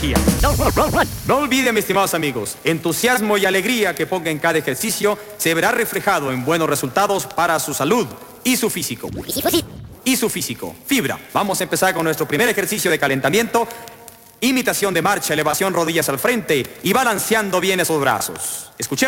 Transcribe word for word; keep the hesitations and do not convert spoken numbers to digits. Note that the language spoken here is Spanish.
energía. No olviden, mis estimados amigos, entusiasmo y alegría que ponga en cada ejercicio se verá reflejado en buenos resultados para su salud y su físico. Y su físico. Fibra. Vamos a empezar con nuestro primer ejercicio de calentamiento. Imitación de marcha, elevación, rodillas al frente y balanceando bien esos brazos. Escuchemos.